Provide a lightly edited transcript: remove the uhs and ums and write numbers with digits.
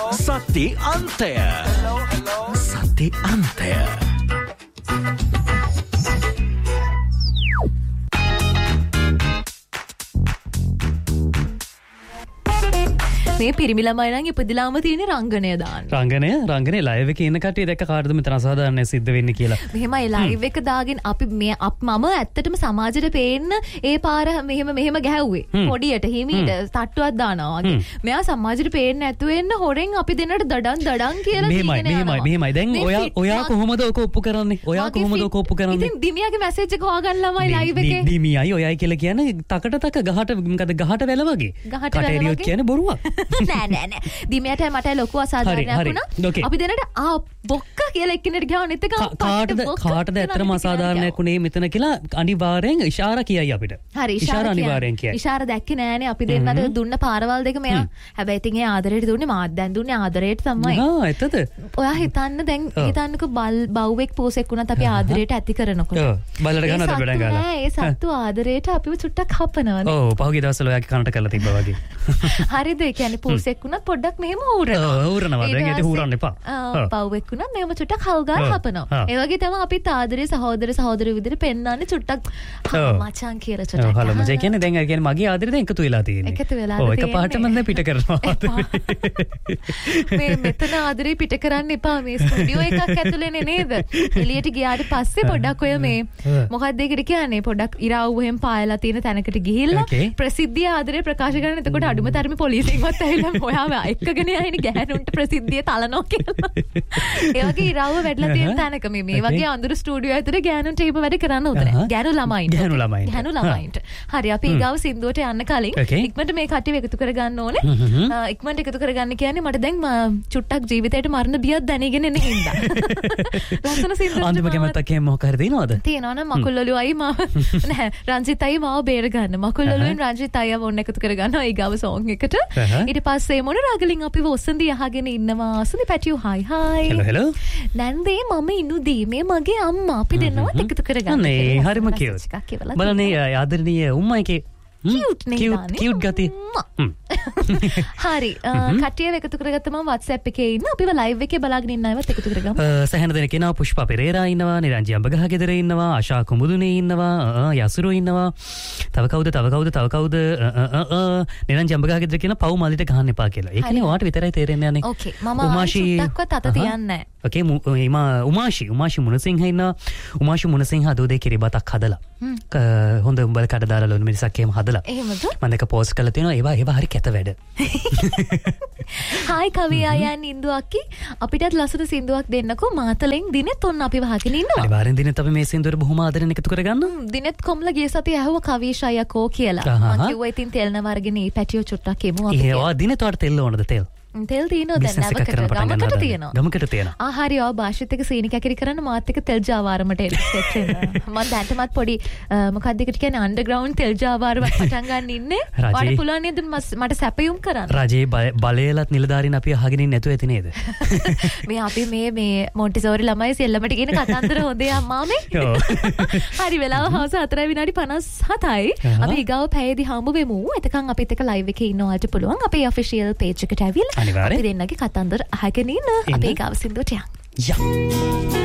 Sati Antaya. Sati Antaya. මේ පිරිමි ළමයි නම් ඉපදිලාම තියෙන රංගනය දාන්න. රංගනය ලයිව් එකේ ඉන්න කට්ටිය දැක්ක කාටද මෙතන අසාධාරණ සිද්ධ වෙන්නේ කියලා. මෙහෙමයි ලයිව් එක දාගෙන අපි මම ඇත්තටම සමාජයට පේන්න ඒ පාර මෙහෙම ගැහුවේ. පොඩියට හිමීට තට්ටුවක් දානවා වගේ. මෙයා සමාජයට පේන්න නැතු වෙන්න හොරෙන් අපි දෙන්නට දඩන් කියලා කියනවා. මෙහෙමයි. දැන් ඔයා කොහොමද ඔක ඔප්පු කරන්නේ? ඉතින් දිමියාගේ මැසේජ් එක හොයාගන්න ළමයි ලයිව් එකේ. දිමියයි ඔයයි කියලා කියන්නේ තකට ගහට වැල වගේ. කටේරියොත් කියන්නේ බොරුවක්. නෑ දිමියට මට ලොකු අසාධාරණයක් වුණා. අපි දෙන්නට බොක්ක කියලා එක්කෙනෙක් ගාව නෙත කාටද ඇත්තටම අසාධාරණයක් උනේ මෙතන කියලා අනිවාර්යෙන් ඉෂාරා කියයි අපිට. හරි ඉෂාරා අනිවාර්යෙන් කියයි. ඉෂාරා දැක්කේ නෑනේ අපි දෙන්නට දුන්න පාරවල් දෙක මෙයා. හැබැයි ඉතින් ඒ ආදරයට දුන්නේ මාත් දැන් දුන්නේ ආදරයට තමයි. ඇත්තද? ඔයා හිතන්නකෝ බව්වෙක් පෝසෙක් වුණත් අපි ආදරයට ඇති කරනකොට. බලට ගන්නද ගොඩක් ගාලා. ඒ සත්තු ආදරයට අපිව චුට්ටක් හපනවනේ. ඔව් පහුගිය දවස්වල ඔයාගේ කනට කරලා තිබ්බා වගේ. හරිද? ඒ කියන්නේ පෝසෙක් වුණත් පොඩ්ඩක් මෙහෙම ඌරනවා. ඌරනවා. දැන් ඒක හූරන්න එපා. බව්වෙක් වුණත් මෙහෙම චුට්ටක් හවුගාල හපනවා. ඒ වගේ තමයි අපි ආදරේ සහෝදර විදිහට පෙන්නන්නේ චුට්ටක් මචං කියලා චුට්ටක්. ඔව් හලෝ මචං කියන්නේ දැන් කියන්නේ මගේ ආදරේ දැන් එකතු වෙලා තියෙන්නේ. ඔව් එක පාටම දැන් පිට කරනවා. මේ මෙතන ආදරේ පිට කරන්න එපා. මේ ස්ටුඩියෝ එකක් ඇතුළේනේ නේද? එළියට ගියාට පස්සේ පොඩ්ඩක් ඔය මේ මොකක්ද ඒකට කියන්නේ පොඩ්ඩක් ඉරාව්වෙන් පායලා තියෙන තැනකට ගිහිල්ලා ප්‍රසිද්ධිය ආදරේ ප්‍රකාශ කරන. එතකොට අඩුම තරමේ පොලිසියෙන්වත් ඇවිල්ලා ඔයාව එක්කගෙන යන්නේ ගැහණුන්ට ප්‍රසිද්ධිය තලනවා කියලා. ඒ වගේ ඉරාව්ව වැඩිලා තියෙන තැනක මේ වගේ අඳුරු ස්ටුඩියෝ ඇතුලේ ගැහණුන්ට එහෙම වැඩ කරන්න උදේ. ගැහණු ළමයින්ට. හරි අපි ඊගාව සින්දුවට යන්න කලින් ඉක්මනට මේ කට්ටිය එකතු කරගන්න ඕනේ. ඉක්මනට එකතු කරගන්න කියන්නේ මට දැන් චුට්ටක් ජීවිතේට මරණ බියක් දැනගෙන එන හින්දා. ලස්සන සින්දුවක් අන්තිම කැමැත්තක් එහෙම මොකක් හරි තියෙනවද? තියෙනවා නම් මකුල්ලොළුවයි මාව නැහැ රංජිතයි මාව බේර ගන්න. මකුල්ලොළුවෙන් රංජිතයි වොන්න එකතු කරගන්නවා ඊගාව සෝං එකට. ඊට පස්සේ මොන රාගලින් අපි ඔසන්දි අහගෙන ඉන්නවා. සුනි පැටියෝ හයි. හෙලෝ. නැන්දේ මම ඉනුදී මේ මගේ අම්මා අපි දෙන්නවත් එකතු කරගන්න. නේ හරිම කියුට්. බලන්නේ ආදරණීය උම්මයිගේ කියුට් ගතිය. හරි කට්ටිය එකතු කරගත්තම WhatsApp එකේ ඉන්න අපිව live එකේ බලාගෙන ඉන්න අයවත් එකතු කරගමු. සහන දෙනෙක් ඉන්නවා පුෂ්පා පෙරේරා ඉන්නවා නිරංජි අඹගහ ගෙදර ඉන්නවා ආශා කුමුදුනේ ඉන්නවා යසුරු ඉන්නවා තව කවුද නිරංජි අඹගහ ගෙදර කියන පව් මල්ලිට ගහන්න එපා කියලා. ඒ කියන්නේ ඔයාට විතරයි තේරෙන්නේ යන්නේ. ඕකේ මම චුට්ටක්වත් අත තියන්නේ නැහැ. ඕකේ උමාෂි මුණසිංහ ඉන්නවා. උමාෂි මුණසිංහ අදෝදේ කිරිබතක් හදලා. හොඳ උඹල කඩ දාලා ලොනු මිරිසක් එහෙම හදලා. එහෙමද? මම දෙක පෝස්ට් කරලා තියෙනවා ඒවා හරි කැත වැඩ. හායි කවි අයන් ඉන්දුවක්කි අපිටත් ලස්සන සින්දුවක් දෙන්නකෝ මාතලෙන් දිනෙත් ඔන්න අපි වහගෙන ඉන්නවා. අනිවාර්යෙන් දිනෙත් අපි මේ සින්දුවට බොහොම ආදරෙන් එකතු කරගන්න. දිනෙත් කොම්ලා ගිය සතිය ඇහුවා කවීෂ් අයකෝ කියලා. මම කිව්වා ඉතින් තෙල් නවර්ගෙන මේ පැටියෝ චුට්ටක් එමු අපි. ඒවා දිනෙත් වලට තෙල් ඕනද තෙල්? තෙල් තියෙනවා දැන් ගමකට තියෙනවා. ගමකට තියෙනවා. හරි ඔය භාෂිත එක සීනි කැකිරි කරන්න මාත් එක තෙල් ජාවාරමට එක්සෙට් වෙනවා. මම දැන්ටමත් පොඩි මොකක්ද ඒකට කියන්නේ අන්ඩර්ග්‍රවුන්ඩ් තෙල් ජාවාරමක් පටන් ගන්න ඉන්නේ. ඔයාලට පුළුවන් නේද මට සැපයුම් කරන්න? රජේ බලයලත් නිලධාරීන් අපි අහගෙන ඉන්නේ නැතුව ඇති නේද? මේ අපි මේ මොන්ටිසෝරි ළමයි සෙල්ලමට කියන කතන්දර හොඳේ අම්මා මේ. හරි වෙලාව හවස 4:57යි. අපි ඊගාව පැයේදී හම්බ වෙමු. එතකන් අපිත් එක්ක ලයිව් එකේ ඉන්නවාට පුළුවන් අපේ ඔෆිෂියල් පේජ් එකට ඇවිල්ලා අපි දෙන්නගේ කතන්දර අහගෙන ඉන්න අපේ ගාව සින්දුවට යන්න.